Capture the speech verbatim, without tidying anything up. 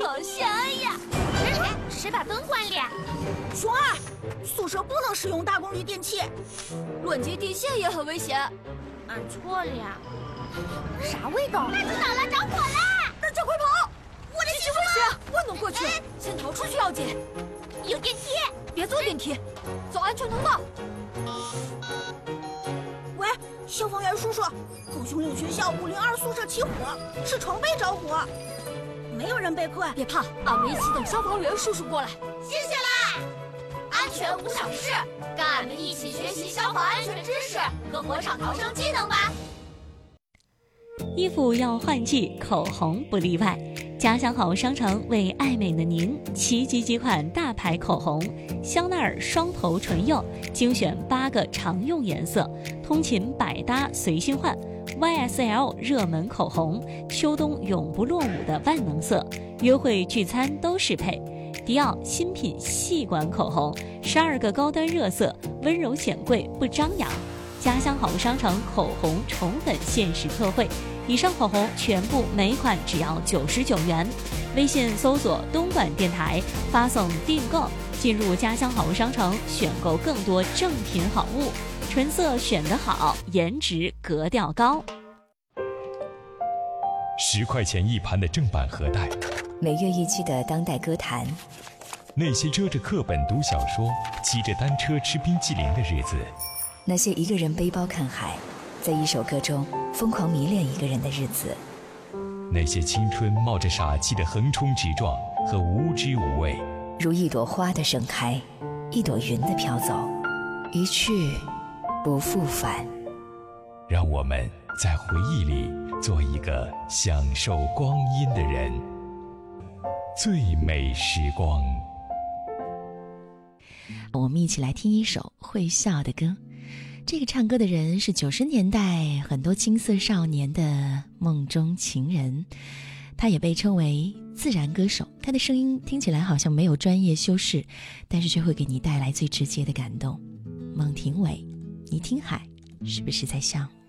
好香呀！谁把灯关了？ 熊二，宿舍不能使用大功率电器， 乱接电线也很危险。 俺错了呀。 啥味道？ 大知道了，着火了！ 大家快跑！ 我的媳妇危险，我能过去，先逃出去要紧。 有电梯， 别坐电梯，走安全通道。喂，消防员叔叔，狗熊岭学校五零二宿舍起火，是床被着火，没有人被困。 别怕，俺们一起等消防员叔叔过来。 谢谢啦！安全无小事，跟俺们一起学习消防安全知识和火场逃生技能吧。 衣服要换季，口红不例外。家乡好商城为爱美的您齐集几款大牌口红，香奈儿双头唇釉精选八个常用颜色，通勤百搭随心换。Y S L 热门口红，秋冬永不落伍的万能色，约会聚餐都适配。迪奥新品细管口红，十二个高端热色，温柔显贵不张扬。家乡好商城口红宠粉限时特惠，以上口红全部每款只要九十九元。微信搜索东莞电台，发送订购，进入家乡好商城，选购更多正品好物。纯色选得好，颜值格调高。 十块钱一盘的正版盒带， 每月一期的当代歌坛， 那些遮着课本读小说、骑着单车吃冰淇淋的日子， 那些一个人背包看海，在一首歌中疯狂迷恋一个人的日子， 那些青春冒着傻气的横冲直撞和无知无畏， 如一朵花的盛开，一朵云的飘走，一去不复返。 让我们在回忆里做一个享受光阴的人。最美时光， 我们一起来听一首会笑的歌。这个唱歌的人是九十年代很多青涩少年的梦中情人，他也被称为自然歌手。他的声音听起来好像没有专业修饰，但是却会给你带来最直接的感动。孟庭苇，你听海是不是在笑？